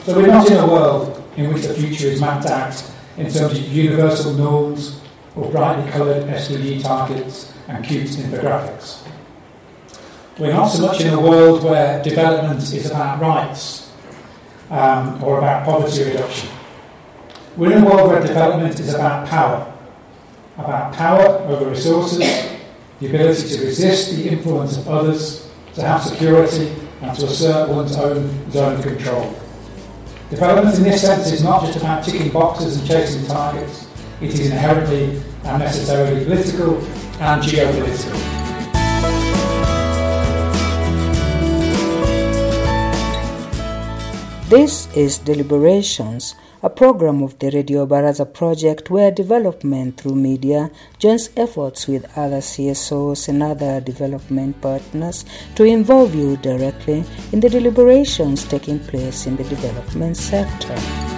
So we're not in a world in which the future is mapped out in terms of universal norms or brightly coloured SDG targets and cute infographics. We're not so much in a world where development is about rights or about poverty reduction. We're in a world where development is about power over resources, the ability to resist the influence of others, to have security, and to assert one's own zone of control. Development in this sense is not just about ticking boxes and chasing targets. It is inherently and necessarily political and geopolitical. This is Deliberations, a program of the Radio Baraza project where development through media joins efforts with other CSOs and other development partners to involve you directly in the deliberations taking place in the development sector.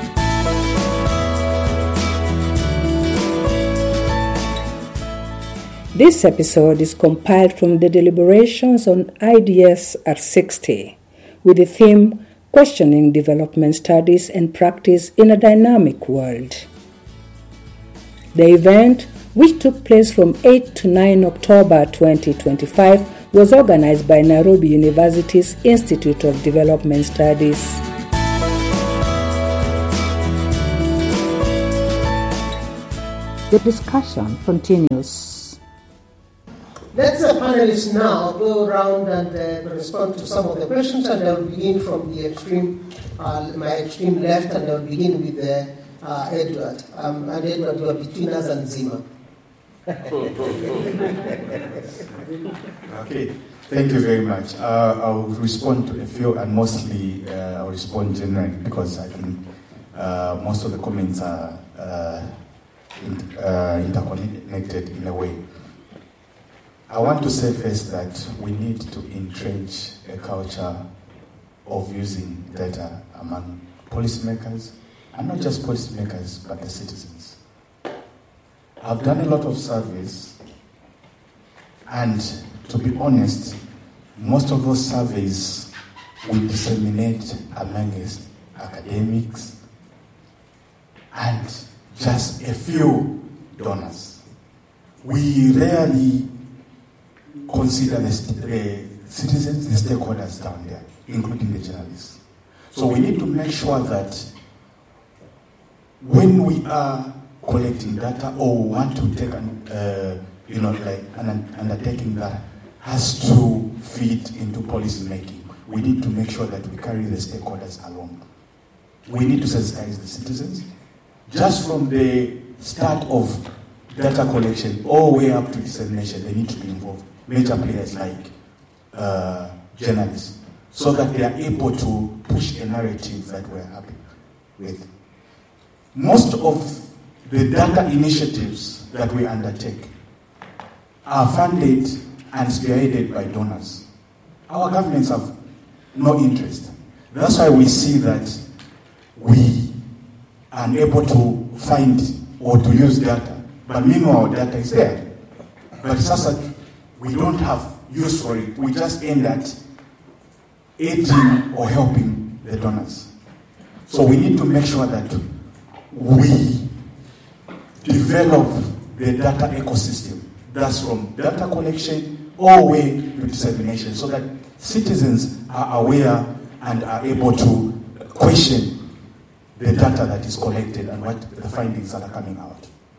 This episode is compiled from the deliberations on IDS R60 with the theme Questioning Development Studies and Practice in a Dynamic World. The event, which took place from 8 to 9 October 2025, was organized by Nairobi University's Institute of Development Studies. The discussion continues. Let's the panelists now go around and respond to some of the questions, and I'll begin from the extreme, my extreme left, and I'll begin with Edward. And Edward, you are between us and Zima. Okay, thank you very much. I'll respond to a few, and mostly I'll respond generally because I think most of the comments are interconnected in a way. I want to say first that we need to entrench a culture of using data among policymakers, and not just policymakers, but the citizens. I've done a lot of surveys, and to be honest, most of those surveys we disseminate amongst academics and just a few donors. We rarely consider the citizens, the stakeholders down there, including the journalists. So we need to make sure that when we are collecting data or want to take an undertaking that has to feed into policy making, we need to make sure that we carry the stakeholders along. We need to sensitize the citizens. Just from the start of data collection all the way up to dissemination, they need to be involved. Major players like journalists, so that they are able to push a narrative that we're happy with. Most of the data initiatives that we undertake are funded and spearheaded by donors. Our governments have no interest. That's why we see that we are unable to find or to use data. But meanwhile, data is there. But it's just that we don't have use for it. We just aim at aiding or helping the donors. So we need to make sure that we develop the data ecosystem. That's from data collection all the way to dissemination, so that citizens are aware and are able to question the data that is collected and what the findings that are coming out.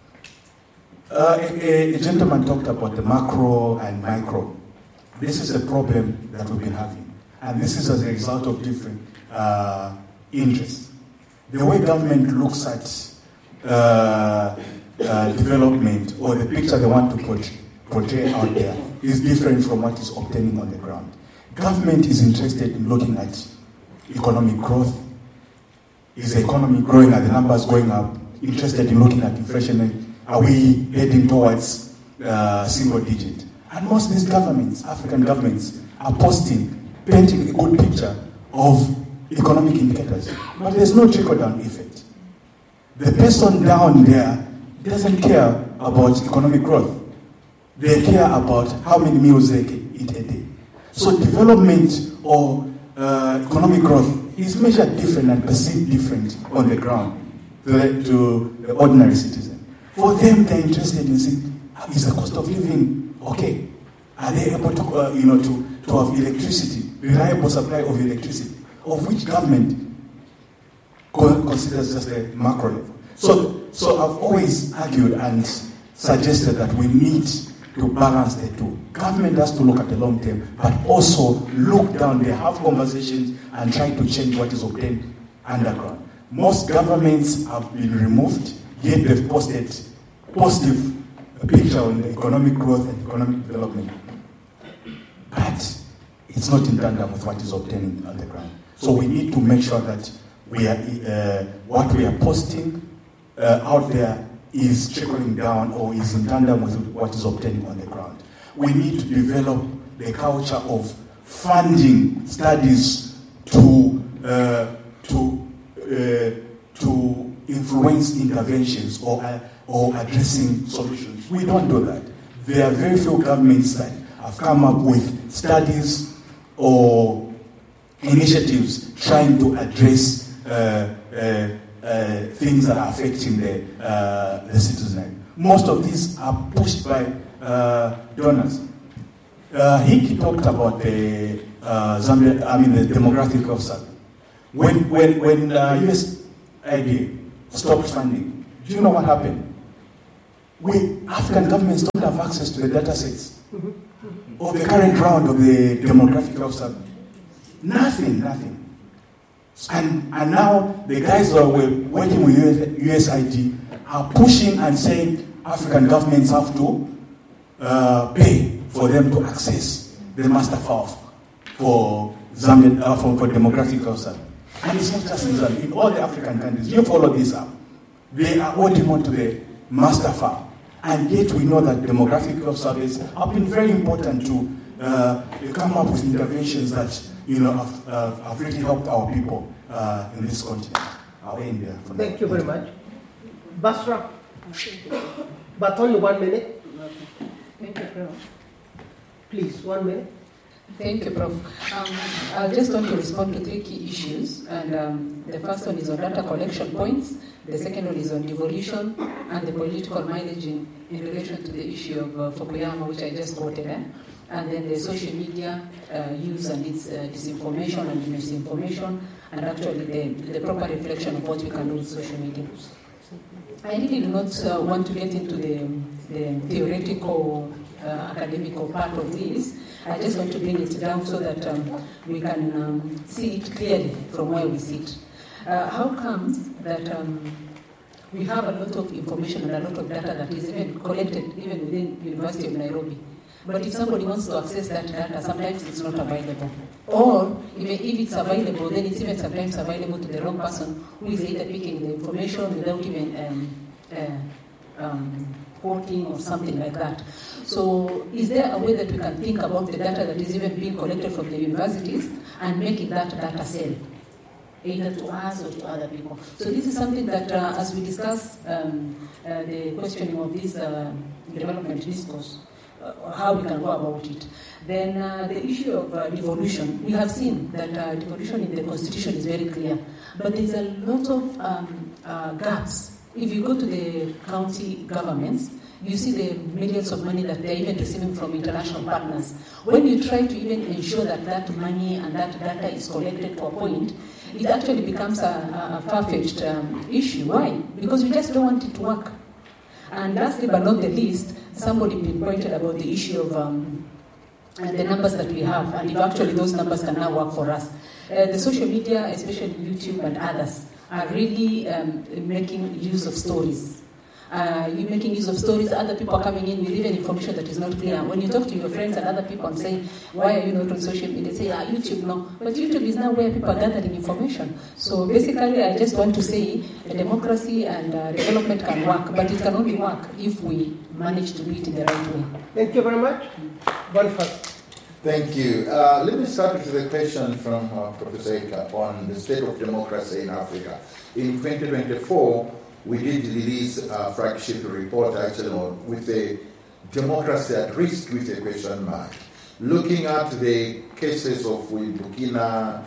A gentleman talked about the macro and micro. This is a problem that we've been having. And this is as a result of different interests. The way government looks at development or the picture they want to portray out there is different from what is obtaining on the ground. Government is interested in looking at economic growth. Is the economy growing? Are the numbers going up? Interested in looking at inflation rate. Are we heading towards single digit? And most of these governments, African governments, are painting a good picture of economic indicators. But there's no trickle-down effect. The person down there doesn't care about economic growth. They care about how many meals they can eat a day. So development or economic growth is measured different and perceived different on the ground to the ordinary citizen. For them, they're interested in saying, is the cost of living okay? Are they able to, to have electricity, reliable supply of electricity, of which government considers just a macro level? So I've always argued and suggested that we need to balance the two. Government has to look at the long term, but also look down there, have conversations, and try to change what is obtained underground. Most governments have been removed, yet they've posted positive picture on the economic growth and economic development. But it's not in tandem with what is obtained on the ground. So we need to make sure that we are what we are posting out there is trickling down or is in tandem with what is obtained on the ground. We need to develop the culture of funding studies to influence interventions or addressing solutions. We don't do that. There are very few governments that have come up with studies or initiatives trying to address things that are affecting the citizenry. Most of these are pushed by donors. He talked about the the demographic of survey. When USAID stopped funding, do you know what happened? African governments don't have access to the data sets of the current round of the demographic of survey. Nothing. And now the guys who are working with USAID are pushing and saying African governments have to pay for them to access the master file for Zambia, for demographic survey. And it's not just in Zambia, in all the African countries. You follow this up. They are holding on to the master file. And yet we know that demographic surveys have been very important to come up with interventions that have really helped our people in this continent. I'll end there. Thank you very much. Basra, but only 1 minute. Thank you, Prof. Please, 1 minute. Thank you, Prof. I just want to respond to 3 key issues. And the first one is on data collection points. The second one is on devolution and the political mileage in relation to the issue of Fukuyama, which I just quoted. And then the social media use and its disinformation and misinformation, and actually the proper reflection of what we can do with social media. I really do not want to get into the theoretical, academical part of this. I just want to bring it down so that we can see it clearly from where we sit. How comes that we have a lot of information and a lot of data that is even collected even within University of Nairobi? But if somebody wants to access that data, sometimes it's not available. Or even if it's available, then it's even sometimes available to the wrong person who is either picking the information without even quoting or something like that. So is there a way that we can think about the data that is even being collected from the universities and making that data sell, either to us or to other people? So this is something that as we discuss the questioning of this development discourse, how we can go about it. Then the issue of devolution, we have seen that devolution in the Constitution is very clear, but there's a lot of gaps. If you go to the county governments, you see the millions of money that they're even receiving from international partners. When you try to even ensure that that money and that data is collected to a point, it actually becomes a far-fetched issue. Why? Because we just don't want it to work. And lastly but not the least, somebody pinpointed about the issue of the numbers that we have, and if actually those numbers can now work for us. The social media, especially YouTube and others, are really making use of stories. You're making use of stories, other people are coming in with even information that is not clear. When you talk to your friends and other people and say, why are you not on social media? They say, YouTube, no. But YouTube is now where people are gathering information. So basically, I just want to say democracy and development can work, but it can only work if we manage to do it in the right way. Thank you very much. One first. Thank you. Let me start with the question from Professor Ika on the state of democracy in Africa. In 2024, we did release a flagship report actually with the democracy at risk with a question mark. looking at the cases of Burkina,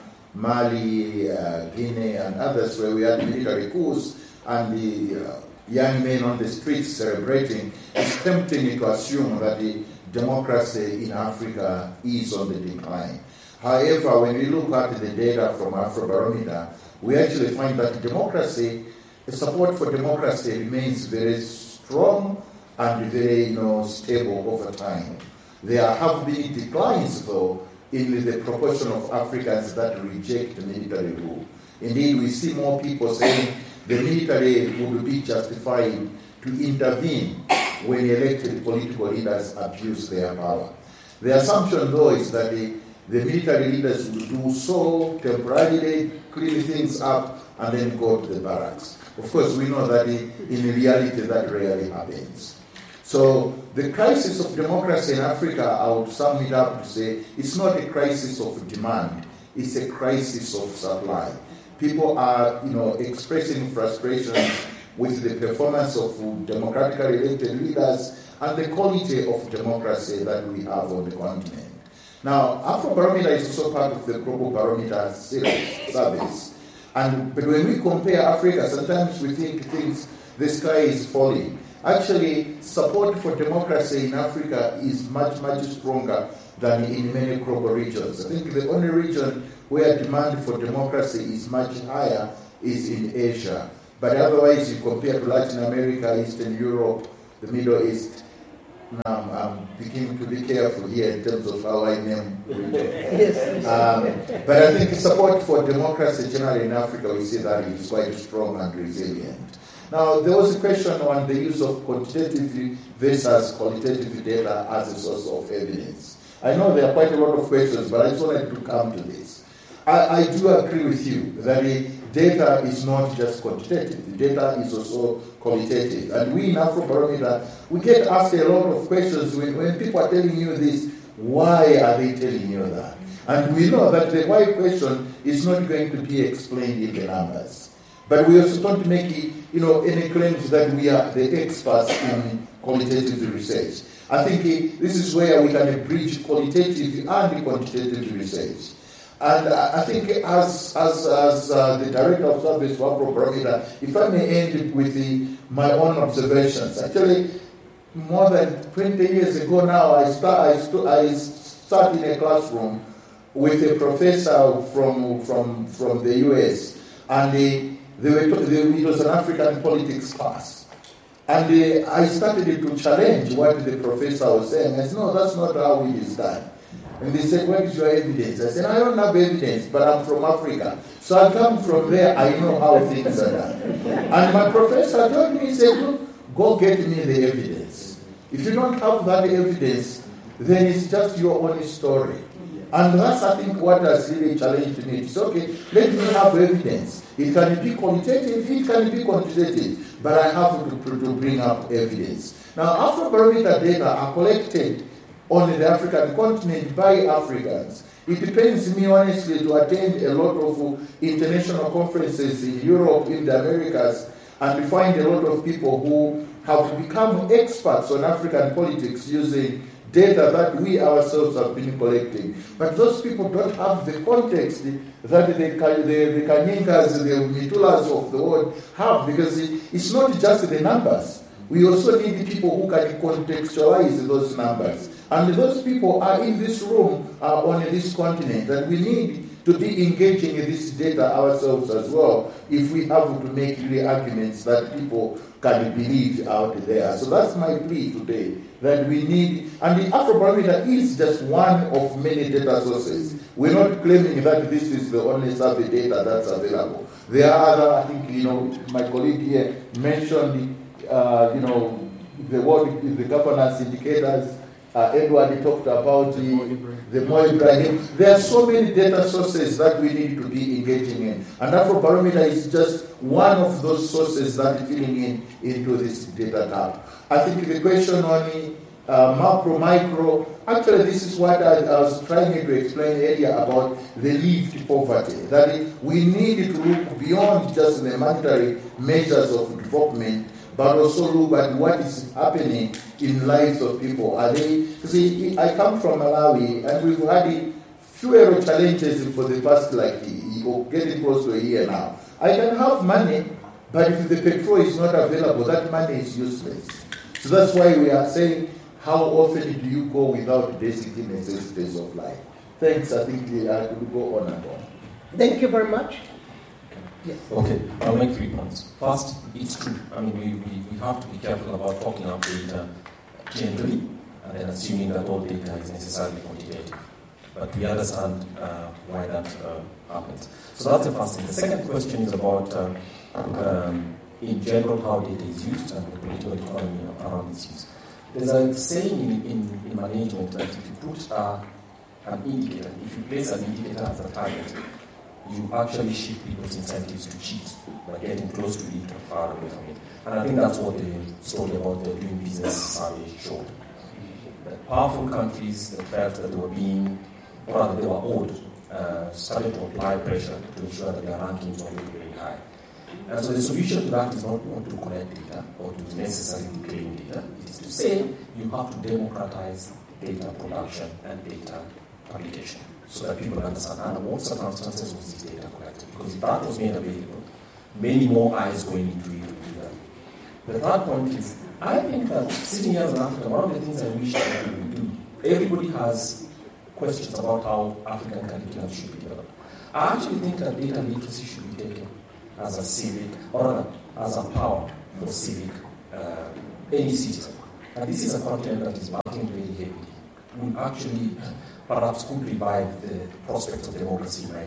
Mali, Guinea, and others where we had military coups and the young men on the streets celebrating, it's tempting to assume that the democracy in Africa is on the decline. However, when we look at the data from Afrobarometer, we actually find that democracy, the support for democracy remains very strong and very stable over time. There have been declines, though, in the proportion of Africans that reject military rule. Indeed, we see more people saying the military would be justified to intervene when elected political leaders abuse their power. The assumption, though, is that the military leaders will do so temporarily, clean things up, and then go to the barracks. Of course, we know that in reality that rarely happens. So the crisis of democracy in Africa, I would sum it up to say, it's not a crisis of demand, it's a crisis of supply. People are, expressing frustrations with the performance of democratically elected leaders and the quality of democracy that we have on the continent. Now, Afrobarometer is also part of the Global Barometer service. But when we compare Africa, sometimes we think the sky is falling. Actually, support for democracy in Africa is much, much stronger than in many global regions. I think the only region where demand for democracy is much higher is in Asia. But otherwise, you compare to Latin America, Eastern Europe, the Middle East. Now, I'm beginning to be careful here in terms of how I name regions. But I think support for democracy generally in Africa, we see that it is quite strong and resilient. Now, there was a question on the use of quantitative versus qualitative data as a source of evidence. I know there are quite a lot of questions, but I just wanted to come to this. I do agree with you that data is not just quantitative. Data is also qualitative. And we in Afrobarometer, we get asked a lot of questions when people are telling you this, why are they telling you that? And we know that the why question is not going to be explained in the numbers. But we also don't make any claims that we are the experts in qualitative research. I think this is where we can bridge qualitative and quantitative research. And I think as the Director of Service for Afrobarometer, if I may end with my own observations. Actually, more than 20 years ago now, I sat in a classroom with a professor from the US, and it was an African politics class. And I started to challenge what the professor was saying. I said, no, that's not how it is done. And they said, what is your evidence? I said, I don't have evidence, but I'm from Africa. So I come from there, I know how things are done. And my professor told me, he said, look, go get me the evidence. If you don't have that evidence, then it's just your own story. And that's, I think, what has really challenged me. It's okay, let me have evidence. It can be qualitative, it can be quantitative, but I have to bring up evidence. Now, Afrobarometer data are collected on the African continent by Africans. It depends me, honestly, to attend a lot of international conferences in Europe, in the Americas, and to find a lot of people who have become experts on African politics using data that we ourselves have been collecting. But those people don't have the context that the Kanyingas, the Mitulas of the world have, because it's not just the numbers. We also need people who can contextualize those numbers. And those people are in this room, on this continent, and we need to be engaging in this data ourselves as well if we have to make really arguments that people can believe out there. So that's my plea today, that we need, and the Afrobarometer is just one of many data sources. We're not claiming that this is the only survey data that's available. There are other, I think, my colleague here mentioned, the governance indicators. Edward talked about the Mo Ibrahim. There are so many data sources that we need to be engaging in. And Afrobarometer is just one of those sources that is filling into this data gap. I think the question on macro, micro, actually this is what I was trying to explain earlier about the lived poverty. That we need to look beyond just the monetary measures of development but also look at what is happening in lives of people. Are they? See, I come from Malawi, and we've had fewer challenges for the past getting close to a year now. I can have money, but if the petrol is not available, that money is useless. So that's why we are saying, how often do you go without basic necessities of life? Thanks. I think I could go on and on. Thank you very much. Yes. Okay, I'll make 3 points. First, it's true. I mean, we have to be careful about talking about data generally and then assuming that all data is necessarily quantitative. But we understand why that happens. So that's the first thing. The second question is about, in general, how data is used and the political economy around its use. There's a saying in management that if you put an indicator, if you place an indicator as a target, you actually shift people's incentives to cheat by getting close to it or far away from it. And I think that's what the story about the doing business survey showed. The powerful countries that felt that they were owed, started to apply pressure to ensure that their rankings were very high. And so the solution to that is not to collect data or to necessarily claim data. It is to say you have to democratize data production and data publication so that people understand under what circumstances was this data collected. Because if that was made available, many more eyes going into it would do that. The third point is, I think that sitting here in Africa, one of the things I wish that we would do, everybody has questions about how African curriculum should be developed. I actually think that data literacy should be taken as a civic, or rather, as a power for civic, any citizen. And this is a continent that is battling very heavily. We actually perhaps could revive the prospects of democracy, in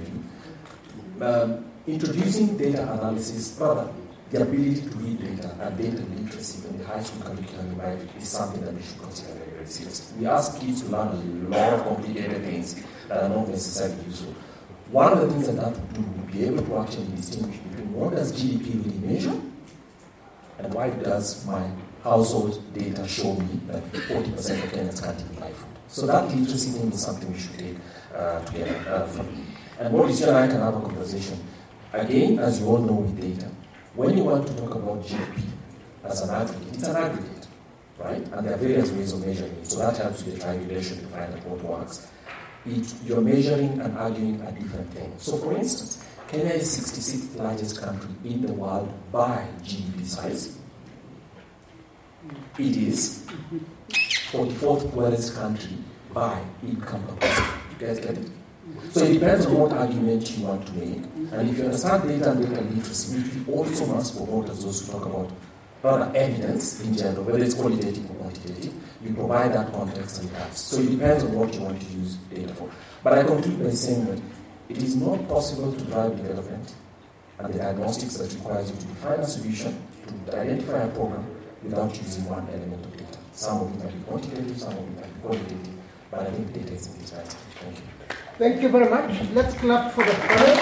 my view. Introducing data analysis, rather, the ability to read data and data literacy in the high school curriculum, in my view, is something that we should consider very, very seriously. We ask kids to learn a lot of complicated things that are not necessarily useful. One of the things that would do would be able to actually distinguish between what does GDP really measure and why does my household data show me that 40% of Kenyans can't even buy food. So that literacy thing is something we should take together from. And Maurice, you and I can have a conversation. Again, as you all know with data, when you want to talk about GDP as an aggregate, it's an aggregate, right? And there are various ways of measuring it. So that helps with the triangulation to find out what works. You're measuring and arguing a different thing. So for instance, Kenya is 66th largest country in the world by GDP size. It is 44th poorest country by income per person. You guys get it? So it depends on what argument you want to make. And if you understand data and data literacy, which we also must promote as those who talk about rather evidence in general, whether it's qualitative or quantitative, you provide that context and gaps. So it depends on what you want to use data for. But I conclude by saying that it is not possible to drive development and the diagnostics that requires you to define a solution, to identify a program without using one element of data. Some of it might be quantitative, some of it might be qualitative, but I think data is indispensable. Thank you. Thank you very much. Let's clap for the panel.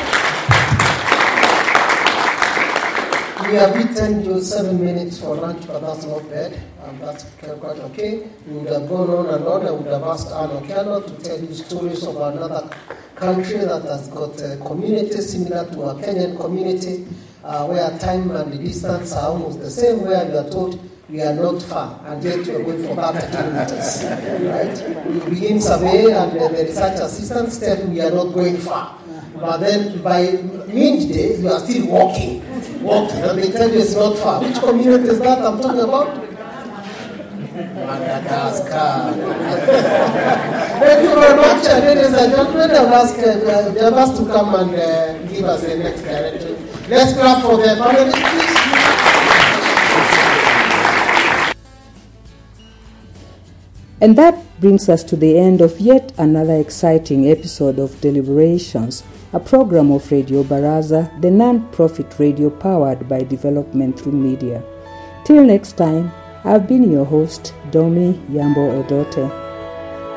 We have eaten you 7 minutes for lunch, but that's not bad. That's quite okay. We would have gone on and on. I would have asked Ann Okello to tell you stories of another country that has got a community similar to a Kenyan community, where time and the distance are almost the same, where you are told we are not far, and yet you are going for 30 kilometers. Right? You begin survey, and the research assistants tell you we are not going far. But then by midday, you are still walking, and they tell you it's not far. Which community is that I'm talking about? Madagascar. Thank you very much, ladies and gentlemen. I'll ask Javas to come and give us the next direction. Let's clap for the panelists, please. And that brings us to the end of yet another exciting episode of Deliberations, a program of Radio Baraza, the non-profit radio powered by development through media. Till next time, I've been your host, Domi Yambo Odote.